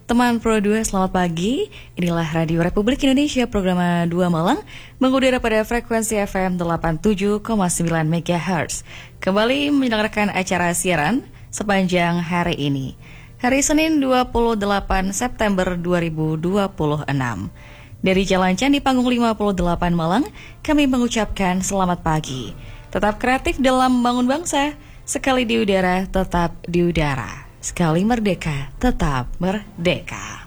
Teman Pro 2, selamat pagi. Inilah Radio Republik Indonesia, program 2 Malang, mengudara pada frekuensi FM 87,9 MHz. Kembali mendengarkan acara siaran sepanjang hari ini. Hari Senin 28 September 2026. Dari Jalan Candi Panggung 58 Malang, kami mengucapkan selamat pagi. Tetap kreatif dalam membangun bangsa. Sekali di udara, tetap di udara. Sekali merdeka, tetap merdeka.